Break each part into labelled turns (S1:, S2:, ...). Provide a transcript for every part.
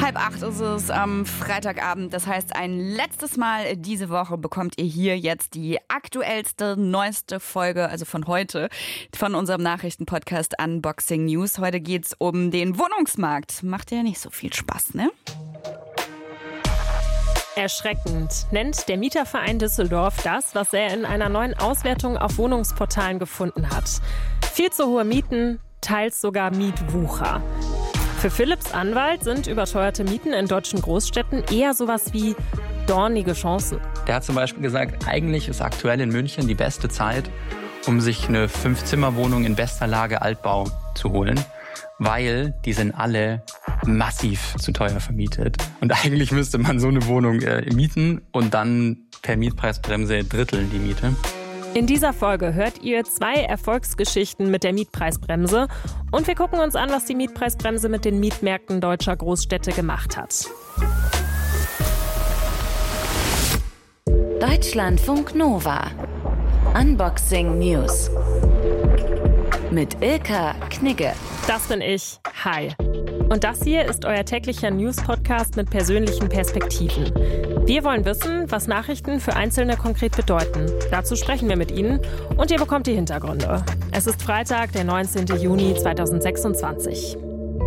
S1: 7:30 ist es am Freitagabend. Das heißt, ein letztes Mal diese Woche bekommt ihr hier jetzt die aktuellste, neueste Folge, also von heute, von unserem Nachrichtenpodcast Unboxing News. Heute geht's um den Wohnungsmarkt. Macht ja nicht so viel Spaß, ne?
S2: Erschreckend nennt der Mieterverein Düsseldorf das, was er in einer neuen Auswertung auf Wohnungsportalen gefunden hat. Viel zu hohe Mieten, teils sogar Mietwucher. Für Philipps Anwalt sind überteuerte Mieten in deutschen Großstädten eher sowas wie dornige Chancen.
S3: Der hat zum Beispiel gesagt, eigentlich ist aktuell in München die beste Zeit, um sich eine 5-Zimmer-Wohnung in bester Lage Altbau zu holen, weil die sind alle massiv zu teuer vermietet. Und eigentlich müsste man so eine Wohnung mieten und dann per Mietpreisbremse dritteln die Miete.
S2: In dieser Folge hört ihr 2 Erfolgsgeschichten mit der Mietpreisbremse und wir gucken uns an, was die Mietpreisbremse mit den Mietmärkten deutscher Großstädte gemacht hat.
S4: Deutschlandfunk Nova. Unboxing News. Mit Ilka Knigge.
S2: Das bin ich. Hi. Und das hier ist euer täglicher News-Podcast mit persönlichen Perspektiven. Wir wollen wissen, was Nachrichten für Einzelne konkret bedeuten. Dazu sprechen wir mit Ihnen und ihr bekommt die Hintergründe. Es ist Freitag, der 19. Juni 2026.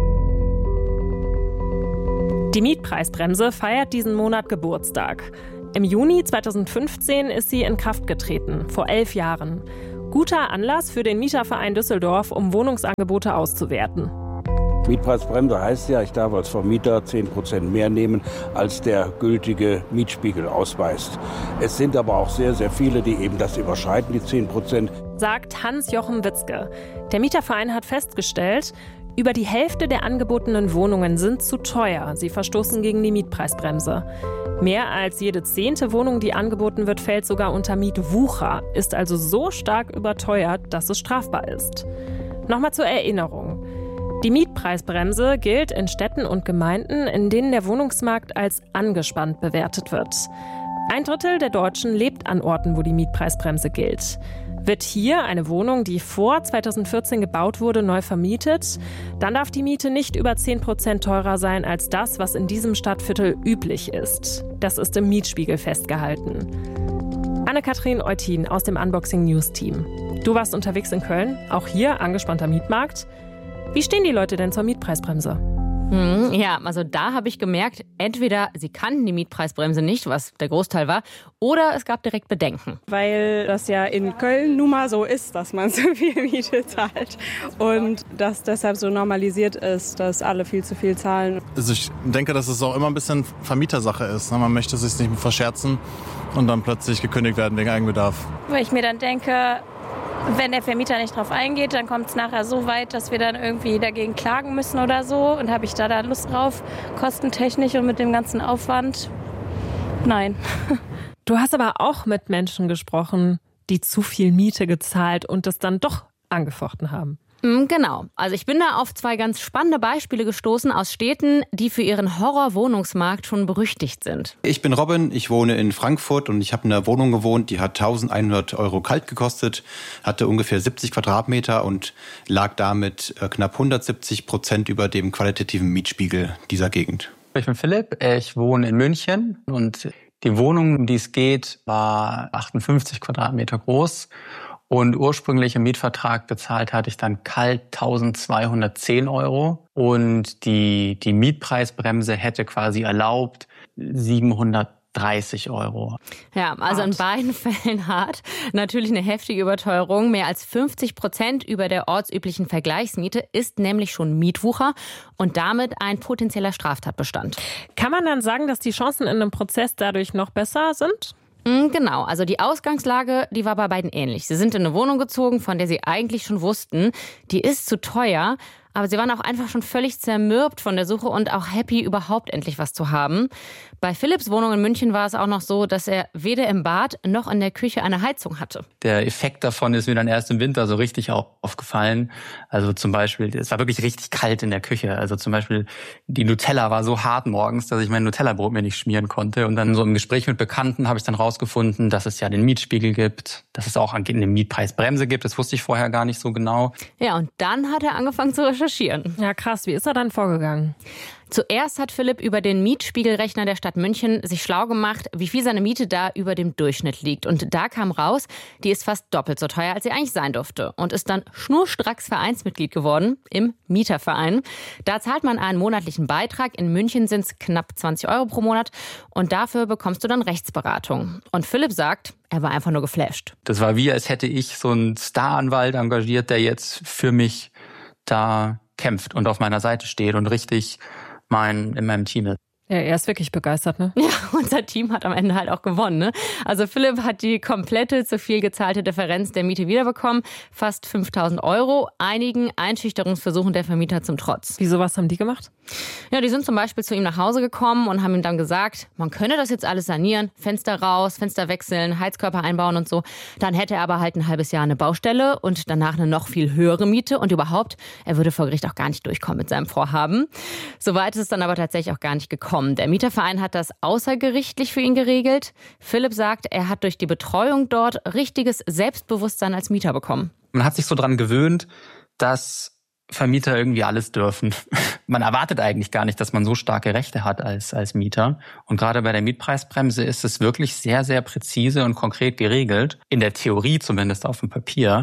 S2: Die Mietpreisbremse feiert diesen Monat Geburtstag. Im Juni 2015 ist sie in Kraft getreten, vor 11 Jahren. Guter Anlass für den Mieterverein Düsseldorf, um Wohnungsangebote auszuwerten.
S5: Mietpreisbremse heißt ja, ich darf als Vermieter 10% mehr nehmen, als der gültige Mietspiegel ausweist. Es sind aber auch sehr, sehr viele, die eben das überschreiten, die 10%.
S2: Sagt Hans-Jochen Witzke. Der Mieterverein hat festgestellt, über die Hälfte der angebotenen Wohnungen sind zu teuer. Sie verstoßen gegen die Mietpreisbremse. Mehr als jede 10. Wohnung, die angeboten wird, fällt sogar unter Mietwucher, ist also so stark überteuert, dass es strafbar ist. Nochmal zur Erinnerung. Die Mietpreisbremse gilt in Städten und Gemeinden, in denen der Wohnungsmarkt als angespannt bewertet wird. 1/3 der Deutschen lebt an Orten, wo die Mietpreisbremse gilt. Wird hier eine Wohnung, die vor 2014 gebaut wurde, neu vermietet, dann darf die Miete nicht über 10% teurer sein als das, was in diesem Stadtviertel üblich ist. Das ist im Mietspiegel festgehalten. Anne-Kathrin Eutin aus dem Unboxing News Team. Du warst unterwegs in Köln, auch hier angespannter Mietmarkt. Wie stehen die Leute denn zur Mietpreisbremse?
S6: Ja, also da habe ich gemerkt, entweder sie kannten die Mietpreisbremse nicht, was der Großteil war, oder es gab direkt Bedenken.
S7: Weil das ja in Köln nun mal so ist, dass man so viel Miete zahlt und das deshalb so normalisiert ist, dass alle viel zu viel zahlen.
S8: Also ich denke, dass es auch immer ein bisschen Vermietersache ist. Man möchte es sich nicht verscherzen und dann plötzlich gekündigt werden wegen Eigenbedarf.
S9: Weil ich mir dann denke, wenn der Vermieter nicht drauf eingeht, dann kommt es nachher so weit, dass wir dann irgendwie dagegen klagen müssen oder so. Und habe ich da Lust drauf, kostentechnisch und mit dem ganzen Aufwand? Nein.
S2: Du hast aber auch mit Menschen gesprochen, die zu viel Miete gezahlt und das dann doch angefochten haben.
S6: Genau. Also ich bin da auf 2 ganz spannende Beispiele gestoßen aus Städten, die für ihren Horror-Wohnungsmarkt schon berüchtigt sind.
S10: Ich bin Robin, ich wohne in Frankfurt und ich habe in einer Wohnung gewohnt, die hat 1.100 € kalt gekostet, hatte ungefähr 70 Quadratmeter und lag damit knapp 170% über dem qualitativen Mietspiegel dieser Gegend.
S3: Ich bin Philipp, ich wohne in München und die Wohnung, um die es geht, war 58 Quadratmeter groß. Und ursprünglich im Mietvertrag bezahlt hatte ich dann kalt 1.210 € und die Mietpreisbremse hätte quasi erlaubt 730 €.
S6: Ja, also in beiden Fällen hart. Natürlich eine heftige Überteuerung. Mehr als 50% über der ortsüblichen Vergleichsmiete ist nämlich schon Mietwucher und damit ein potenzieller Straftatbestand.
S2: Kann man dann sagen, dass die Chancen in einem Prozess dadurch noch besser sind?
S6: Genau, also die Ausgangslage, die war bei beiden ähnlich. Sie sind in eine Wohnung gezogen, von der sie eigentlich schon wussten, die ist zu teuer. Aber sie waren auch einfach schon völlig zermürbt von der Suche und auch happy, überhaupt endlich was zu haben. Bei Philipps Wohnung in München war es auch noch so, dass er weder im Bad noch in der Küche eine Heizung hatte.
S3: Der Effekt davon ist mir dann erst im Winter so richtig aufgefallen. Also zum Beispiel, es war wirklich richtig kalt in der Küche. Also zum Beispiel, die Nutella war so hart morgens, dass ich mein Nutella-Brot mir nicht schmieren konnte. Und dann so im Gespräch mit Bekannten habe ich dann rausgefunden, dass es ja den Mietspiegel gibt, dass es auch eine Mietpreisbremse gibt. Das wusste ich vorher gar nicht so genau.
S6: Ja, und dann hat er angefangen zu recherchieren. recherchieren.
S2: Ja, krass. Wie ist er dann vorgegangen?
S6: Zuerst hat Philipp über den Mietspiegelrechner der Stadt München sich schlau gemacht, wie viel seine Miete da über dem Durchschnitt liegt. Und da kam raus, die ist fast doppelt so teuer, als sie eigentlich sein durfte. Und ist dann schnurstracks Vereinsmitglied geworden im Mieterverein. Da zahlt man einen monatlichen Beitrag. In München sind es knapp 20 € pro Monat. Und dafür bekommst du dann Rechtsberatung. Und Philipp sagt, er war einfach nur geflasht.
S3: Das war wie, als hätte ich so einen Staranwalt engagiert, der jetzt für mich da kämpft und auf meiner Seite steht und richtig in meinem Team ist.
S2: Ja, er ist wirklich begeistert, ne?
S6: Ja, unser Team hat am Ende halt auch gewonnen, ne? Also Philipp hat die komplette zu viel gezahlte Differenz der Miete wiederbekommen, fast 5.000 €, einigen Einschüchterungsversuchen der Vermieter zum Trotz.
S2: Wieso, was haben die gemacht?
S6: Ja, die sind zum Beispiel zu ihm nach Hause gekommen und haben ihm dann gesagt, man könne das jetzt alles sanieren, Fenster raus, Fenster wechseln, Heizkörper einbauen und so. Dann hätte er aber halt ein halbes Jahr eine Baustelle und danach eine noch viel höhere Miete und überhaupt, er würde vor Gericht auch gar nicht durchkommen mit seinem Vorhaben. Soweit ist es dann aber tatsächlich auch gar nicht gekommen. Der Mieterverein hat das außergerichtlich für ihn geregelt. Philipp sagt, er hat durch die Betreuung dort richtiges Selbstbewusstsein als Mieter bekommen.
S3: Man hat sich so dran gewöhnt, dass Vermieter irgendwie alles dürfen. Man erwartet eigentlich gar nicht, dass man so starke Rechte hat als Mieter. Und gerade bei der Mietpreisbremse ist es wirklich sehr, sehr präzise und konkret geregelt. In der Theorie zumindest auf dem Papier,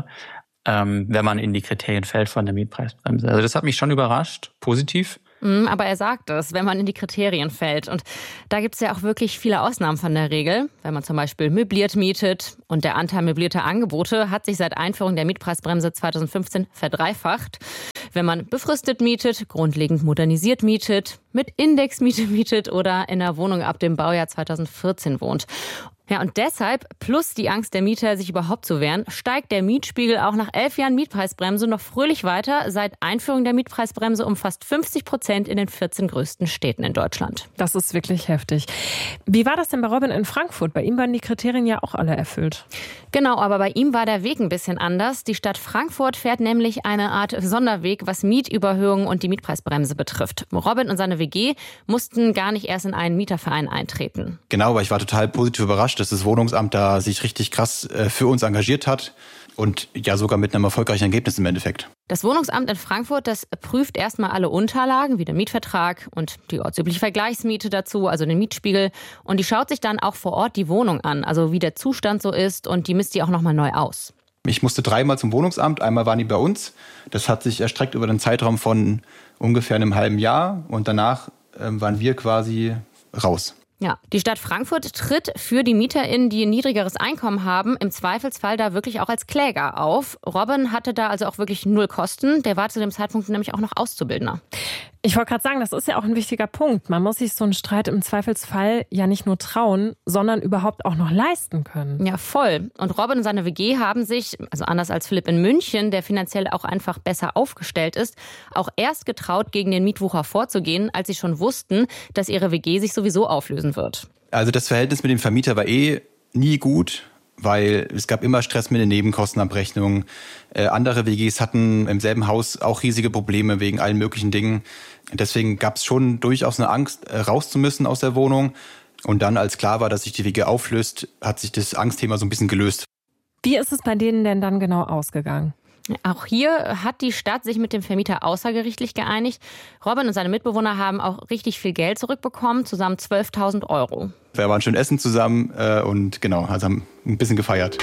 S3: wenn man in die Kriterien fällt von der Mietpreisbremse. Also das hat mich schon überrascht, positiv.
S6: Aber er sagt es, wenn man in die Kriterien fällt. Und da gibt es ja auch wirklich viele Ausnahmen von der Regel. Wenn man zum Beispiel möbliert mietet und der Anteil möblierter Angebote hat sich seit Einführung der Mietpreisbremse 2015 verdreifacht. Wenn man befristet mietet, grundlegend modernisiert mietet, mit Indexmiete mietet oder in einer Wohnung ab dem Baujahr 2014 wohnt. Ja, und deshalb, plus die Angst der Mieter, sich überhaupt zu wehren, steigt der Mietspiegel auch nach 11 Jahren Mietpreisbremse noch fröhlich weiter. Seit Einführung der Mietpreisbremse um fast 50% in den 14 größten Städten in Deutschland.
S2: Das ist wirklich heftig. Wie war das denn bei Robin in Frankfurt? Bei ihm waren die Kriterien ja auch alle erfüllt.
S6: Genau, aber bei ihm war der Weg ein bisschen anders. Die Stadt Frankfurt fährt nämlich eine Art Sonderweg, was Mietüberhöhungen und die Mietpreisbremse betrifft. Robin und seine WG mussten gar nicht erst in einen Mieterverein eintreten.
S10: Genau, aber ich war total positiv überrascht, dass das Wohnungsamt da sich richtig krass für uns engagiert hat und ja sogar mit einem erfolgreichen Ergebnis im Endeffekt.
S6: Das Wohnungsamt in Frankfurt, das prüft erstmal alle Unterlagen, wie der Mietvertrag und die ortsübliche Vergleichsmiete dazu, also den Mietspiegel. Und die schaut sich dann auch vor Ort die Wohnung an, also wie der Zustand so ist, und die misst die auch nochmal neu aus.
S10: Ich musste 3-mal zum Wohnungsamt, einmal waren die bei uns. Das hat sich erstreckt über den Zeitraum von ungefähr einem halben Jahr und danach waren wir quasi raus.
S6: Ja, die Stadt Frankfurt tritt für die MieterInnen, die ein niedrigeres Einkommen haben, im Zweifelsfall da wirklich auch als Kläger auf. Robin hatte da also auch wirklich 0 Kosten. Der war zu dem Zeitpunkt nämlich auch noch Auszubildender.
S2: Ich wollte gerade sagen, das ist ja auch ein wichtiger Punkt. Man muss sich so einen Streit im Zweifelsfall ja nicht nur trauen, sondern überhaupt auch noch leisten können.
S6: Ja, voll. Und Robin und seine WG haben sich, also anders als Philipp in München, der finanziell auch einfach besser aufgestellt ist, auch erst getraut, gegen den Mietwucher vorzugehen, als sie schon wussten, dass ihre WG sich sowieso auflösen wird.
S10: Also das Verhältnis mit dem Vermieter war nie gut, weil es gab immer Stress mit den Nebenkostenabrechnungen. Andere WGs hatten im selben Haus auch riesige Probleme wegen allen möglichen Dingen. Deswegen gab es schon durchaus eine Angst, raus zu müssen aus der Wohnung. Und dann, als klar war, dass sich die WG auflöst, hat sich das Angstthema so ein bisschen gelöst.
S2: Wie ist es bei denen denn dann genau ausgegangen?
S6: Auch hier hat die Stadt sich mit dem Vermieter außergerichtlich geeinigt. Robin und seine Mitbewohner haben auch richtig viel Geld zurückbekommen, zusammen 12.000 €.
S10: Wir waren schön essen zusammen und genau, also haben ein bisschen gefeiert.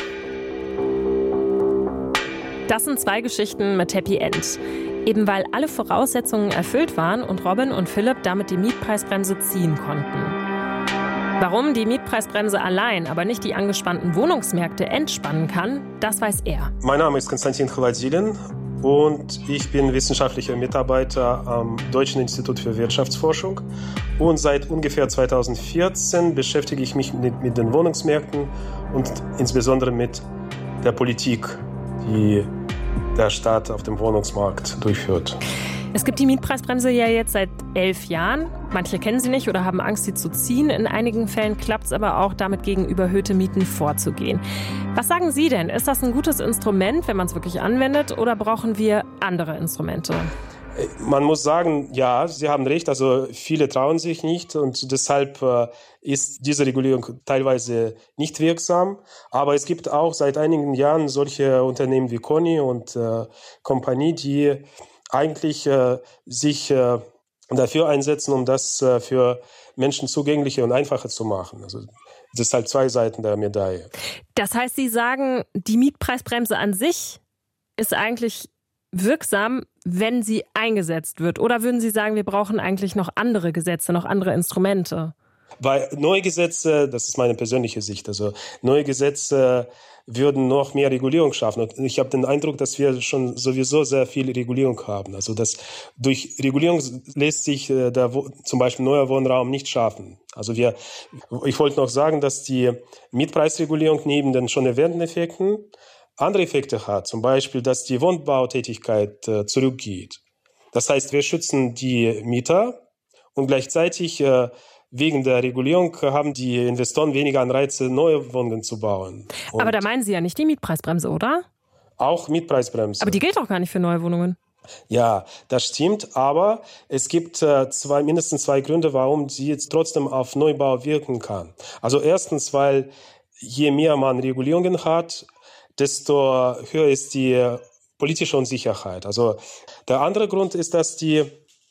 S2: Das sind 2 Geschichten mit Happy End. Eben weil alle Voraussetzungen erfüllt waren und Robin und Philipp damit die Mietpreisbremse ziehen konnten. Warum die Mietpreisbremse allein, aber nicht die angespannten Wohnungsmärkte entspannen kann, das weiß er.
S11: Mein Name ist Konstantin Khavatzilin und ich bin wissenschaftlicher Mitarbeiter am Deutschen Institut für Wirtschaftsforschung. Und seit ungefähr 2014 beschäftige ich mich mit den Wohnungsmärkten und insbesondere mit der Politik, die der Staat auf dem Wohnungsmarkt durchführt.
S2: Es gibt die Mietpreisbremse ja jetzt seit 11 Jahren. Manche kennen sie nicht oder haben Angst, sie zu ziehen. In einigen Fällen klappt es aber auch, damit gegen überhöhte Mieten vorzugehen. Was sagen Sie denn? Ist das ein gutes Instrument, wenn man es wirklich anwendet, oder brauchen wir andere Instrumente?
S11: Man muss sagen, ja, Sie haben recht, also viele trauen sich nicht und deshalb ist diese Regulierung teilweise nicht wirksam. Aber es gibt auch seit einigen Jahren solche Unternehmen wie Kony und Kompanie, die eigentlich sich dafür einsetzen, um das für Menschen zugänglicher und einfacher zu machen. Also das ist halt zwei Seiten der Medaille.
S2: Das heißt, Sie sagen, die Mietpreisbremse an sich ist eigentlich wirksam, wenn sie eingesetzt wird? Oder würden Sie sagen, wir brauchen eigentlich noch andere Gesetze, noch andere Instrumente?
S11: Bei neue Gesetze, das ist meine persönliche Sicht, also neue Gesetze würden noch mehr Regulierung schaffen. Und ich habe den Eindruck, dass wir schon sowieso sehr viel Regulierung haben. Also durch Regulierung lässt sich zum Beispiel neuer Wohnraum nicht schaffen. Also ich wollte noch sagen, dass die Mietpreisregulierung neben den schon erwähnten Effekten andere Effekte hat. Zum Beispiel, dass die Wohnbautätigkeit zurückgeht. Das heißt, wir schützen die Mieter und gleichzeitig wegen der Regulierung haben die Investoren weniger Anreize, neue Wohnungen zu bauen.
S2: Aber da meinen Sie ja nicht die Mietpreisbremse, oder?
S11: Auch Mietpreisbremse.
S2: Aber die gilt doch gar nicht für neue Wohnungen.
S11: Ja, das stimmt, aber es gibt mindestens zwei Gründe, warum sie jetzt trotzdem auf Neubau wirken kann. Also erstens, weil je mehr man Regulierungen hat, desto höher ist die politische Unsicherheit. Also der andere Grund ist, dass die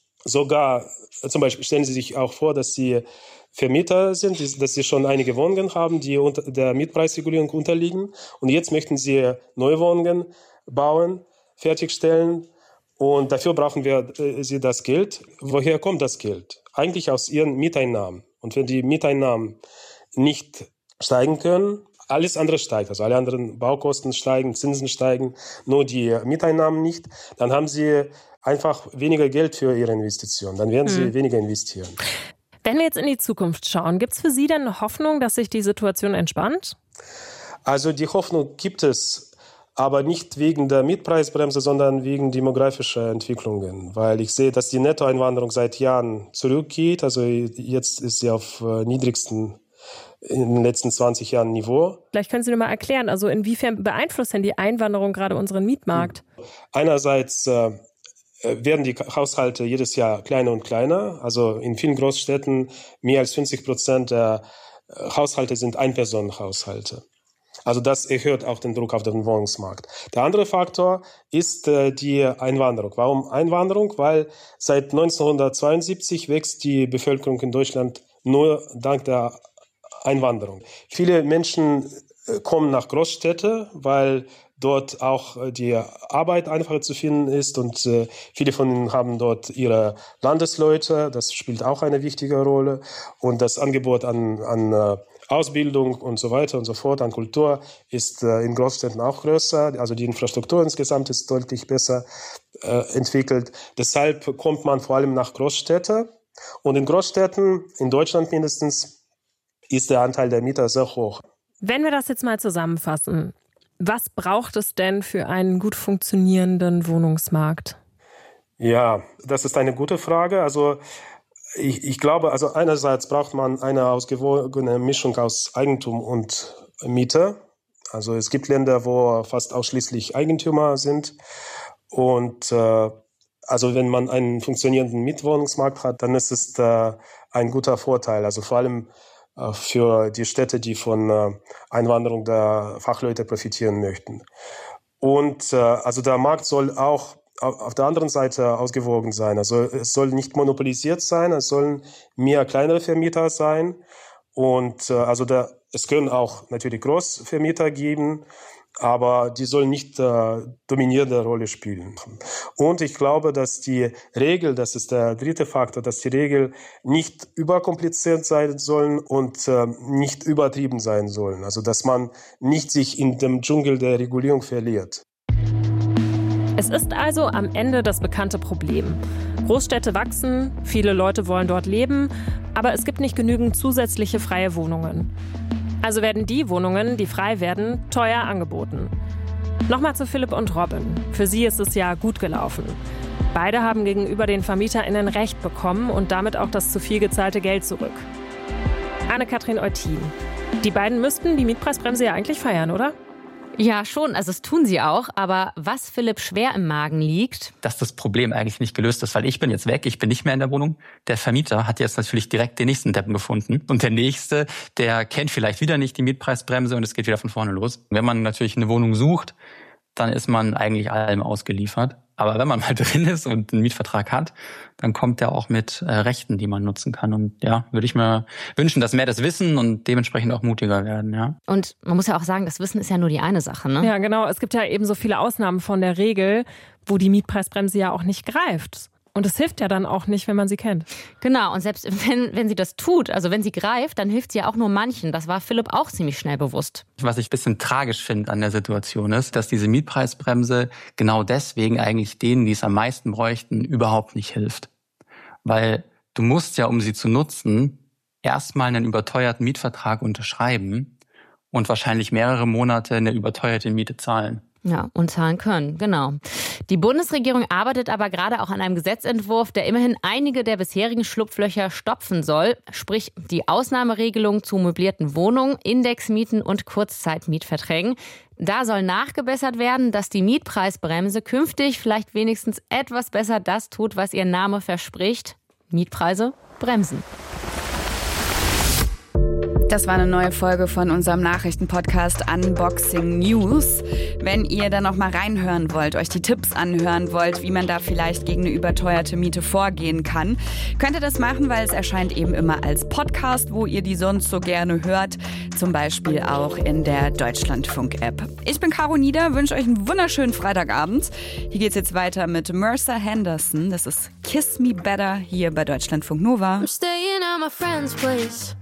S11: sogar, zum Beispiel stellen Sie sich auch vor, dass Sie Vermieter sind, dass Sie schon einige Wohnungen haben, die unter der Mietpreisregulierung unterliegen. Und jetzt möchten Sie neue Wohnungen bauen, fertigstellen. Und dafür brauchen Sie das Geld. Woher kommt das Geld? Eigentlich aus Ihren Mieteinnahmen. Und wenn die Mieteinnahmen nicht steigen können, alles andere steigt, also alle anderen Baukosten steigen, Zinsen steigen, nur die Mieteinnahmen nicht, dann haben Sie einfach weniger Geld für Ihre Investitionen, dann werden Sie weniger investieren.
S2: Wenn wir jetzt in die Zukunft schauen, gibt es für Sie denn eine Hoffnung, dass sich die Situation entspannt?
S11: Also die Hoffnung gibt es, aber nicht wegen der Mietpreisbremse, sondern wegen demografischer Entwicklungen, weil ich sehe, dass die Nettoeinwanderung seit Jahren zurückgeht, also jetzt ist sie auf niedrigsten in den letzten 20 Jahren Niveau.
S2: Vielleicht können Sie mir mal erklären, also inwiefern beeinflusst denn die Einwanderung gerade unseren Mietmarkt?
S11: Einerseits werden die Haushalte jedes Jahr kleiner und kleiner. Also in vielen Großstädten mehr als 50% der Haushalte sind Einpersonenhaushalte. Also das erhöht auch den Druck auf den Wohnungsmarkt. Der andere Faktor ist die Einwanderung. Warum Einwanderung? Weil seit 1972 wächst die Bevölkerung in Deutschland nur dank der Einwanderung. Viele Menschen kommen nach Großstädte, weil dort auch die Arbeit einfacher zu finden ist und viele von ihnen haben dort ihre Landesleute. Das spielt auch eine wichtige Rolle. Und das Angebot an Ausbildung und so weiter und so fort, an Kultur ist in Großstädten auch größer. Also die Infrastruktur insgesamt ist deutlich besser entwickelt. Deshalb kommt man vor allem nach Großstädten. Und in Großstädten, in Deutschland mindestens, ist der Anteil der Mieter sehr hoch.
S2: Wenn wir das jetzt mal zusammenfassen, was braucht es denn für einen gut funktionierenden Wohnungsmarkt?
S11: Ja, das ist eine gute Frage. Also ich glaube, also einerseits braucht man eine ausgewogene Mischung aus Eigentum und Miete. Also es gibt Länder, wo fast ausschließlich Eigentümer sind. Und also wenn man einen funktionierenden Mietwohnungsmarkt hat, dann ist es ein guter Vorteil. Also vor allem für die Städte, die von Einwanderung der Fachleute profitieren möchten. Und also der Markt soll auch auf der anderen Seite ausgewogen sein. Also es soll nicht monopolisiert sein, es sollen mehr kleinere Vermieter sein. Und es können auch natürlich Großvermieter geben, aber die sollen nicht dominierende Rolle spielen. Und ich glaube, dass die Regel, das ist der dritte Faktor, dass die Regel nicht überkompliziert sein sollen und nicht übertrieben sein sollen. Also dass man nicht sich in dem Dschungel der Regulierung verliert.
S2: Es ist also am Ende das bekannte Problem. Großstädte wachsen, viele Leute wollen dort leben, aber es gibt nicht genügend zusätzliche freie Wohnungen. Also werden die Wohnungen, die frei werden, teuer angeboten. Nochmal zu Philipp und Robin. Für sie ist es ja gut gelaufen. Beide haben gegenüber den VermieterInnen Recht bekommen und damit auch das zu viel gezahlte Geld zurück. Anne-Kathrin Eutin. Die beiden müssten die Mietpreisbremse ja eigentlich feiern, oder?
S6: Ja, schon. Also das tun sie auch. Aber was Philipp schwer im Magen liegt...
S3: Dass das Problem eigentlich nicht gelöst ist, weil ich bin jetzt weg, ich bin nicht mehr in der Wohnung. Der Vermieter hat jetzt natürlich direkt den nächsten Deppen gefunden. Und der Nächste, der kennt vielleicht wieder nicht die Mietpreisbremse und es geht wieder von vorne los. Wenn man natürlich eine Wohnung sucht, dann ist man eigentlich allem ausgeliefert. Aber wenn man mal drin ist und einen Mietvertrag hat, dann kommt der auch mit Rechten, die man nutzen kann. Und ja, würde ich mir wünschen, dass mehr das wissen und dementsprechend auch mutiger werden. Ja.
S6: Und man muss ja auch sagen, das Wissen ist ja nur die eine Sache, ne?
S2: Ja, genau. Es gibt ja eben so viele Ausnahmen von der Regel, wo die Mietpreisbremse ja auch nicht greift. Und es hilft ja dann auch nicht, wenn man sie kennt.
S6: Genau, und selbst wenn sie das tut, also wenn sie greift, dann hilft sie ja auch nur manchen. Das war Philipp auch ziemlich schnell bewusst.
S3: Was ich ein bisschen tragisch finde an der Situation ist, dass diese Mietpreisbremse genau deswegen eigentlich denen, die es am meisten bräuchten, überhaupt nicht hilft. Weil du musst ja, um sie zu nutzen, erstmal einen überteuerten Mietvertrag unterschreiben und wahrscheinlich mehrere Monate eine überteuerte Miete zahlen.
S6: Ja, und zahlen können, genau. Die Bundesregierung arbeitet aber gerade auch an einem Gesetzentwurf, der immerhin einige der bisherigen Schlupflöcher stopfen soll. Sprich, die Ausnahmeregelung zu möblierten Wohnungen, Indexmieten und Kurzzeitmietverträgen. Da soll nachgebessert werden, dass die Mietpreisbremse künftig vielleicht wenigstens etwas besser das tut, was ihr Name verspricht. Mietpreise bremsen.
S1: Das war eine neue Folge von unserem Nachrichtenpodcast Unboxing News. Wenn ihr da noch mal reinhören wollt, euch die Tipps anhören wollt, wie man da vielleicht gegen eine überteuerte Miete vorgehen kann, könnt ihr das machen, weil es erscheint eben immer als Podcast, wo ihr die sonst so gerne hört. Zum Beispiel auch in der Deutschlandfunk-App. Ich bin Caro Nieder, wünsche euch einen wunderschönen Freitagabend. Hier geht's jetzt weiter mit Mercer Henderson. Das ist Kiss Me Better hier bei Deutschlandfunk Nova.
S12: I'm staying at my friend's place.